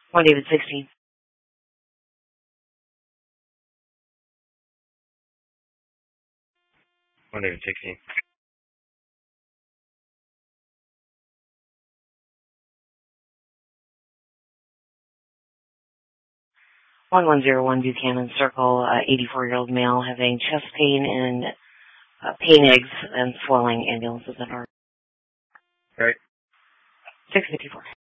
1 David 16. 1 David 16. 1101 Buchanan Circle, 84-year-old male having chest pain and pain eggs and swelling. Ambulance is at our Right. 654.